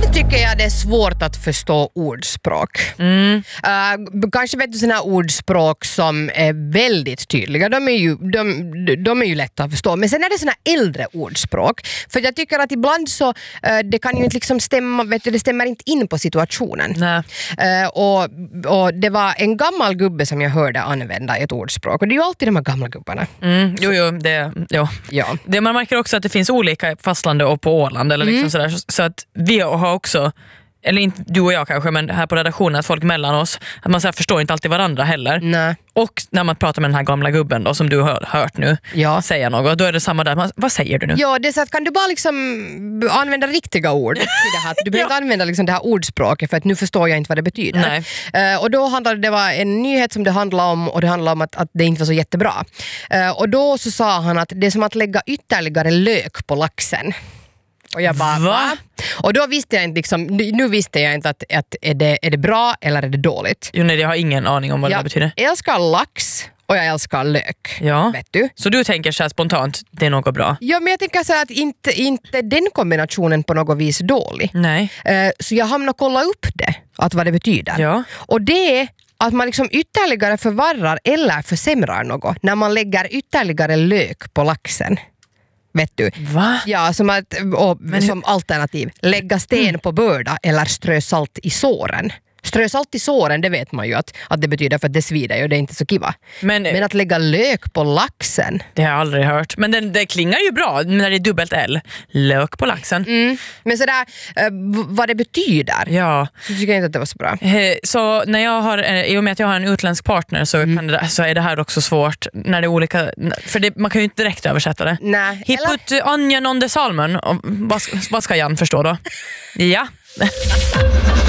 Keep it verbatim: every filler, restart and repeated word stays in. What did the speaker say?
Ibland tycker jag det är svårt att förstå ordspråk. Mm. Uh, kanske vet du sådana ordspråk som är väldigt tydliga. De är, ju, de, de är ju lätta att förstå. Men sen är det sådana äldre ordspråk. För jag tycker att ibland så uh, det kan ju inte liksom stämma, vet du, det stämmer inte in på situationen. Uh, och, och det var en gammal gubbe som jag hörde använda ett ordspråk. Och det är ju alltid de här gamla gubbarna. Mm, jo, jo, det, jo. Ja. Det, man märker också att det finns olika fastlandet och på Åland. Eller liksom mm. sådär, så att vi har också, eller inte du och jag kanske, men här på redaktionen, att folk mellan oss, att man så här förstår inte alltid varandra heller. Nej. Och när man pratar med den här gamla gubben då, som du har hört nu, ja. säga något, då är det samma där. Man, vad säger du nu? Ja, det är så att kan du bara liksom använda riktiga ord i det här. Du behöver inte ja. använda liksom det här ordspråket, för att nu förstår jag inte vad det betyder. Nej. Uh, och då handlade det var en nyhet som det handlade om, och det handlade om att, att det inte var så jättebra. Uh, och då så sa han att det är som att lägga ytterligare lök på laxen. Och jag bara, va? va? Och då visste jag inte liksom, nu visste jag inte att, att är, det, är det bra eller är det dåligt. Jo, nej, jag har ingen aning om vad jag det betyder. Jag älskar lax och jag älskar lök. Ja. Vet du? Så du tänker så här spontant, det är något bra? Ja, men jag tänker så här att inte, inte den kombinationen på något vis dålig. Nej. Uh, så jag hamnar kolla upp det, att vad det betyder. Ja. Och det är att man liksom ytterligare förvarrar eller försämrar något när man lägger ytterligare lök på laxen. Vet du? Va? Ja, som, att, och, Men, som alternativ. Lägga sten mm. på börda eller strö salt i såren. Strö salt i såren, det vet man ju att, att det betyder, för att det svider ju, det är inte så kiva. Men, Men att lägga lök på laxen. Det har jag aldrig hört. Men den, det klingar ju bra när det är dubbelt L. Lök på laxen. Mm. Men sådär, uh, vad det betyder, ja. så tycker jag inte att det var så bra. Så när jag har, i och med att jag har en utländsk partner så, mm. kan det, så är det här också svårt när det är olika, för det, man kan ju inte direkt översätta det. Nej. He eller? Put onion on the salmon. Vad, vad ska Jan förstå då? Ja.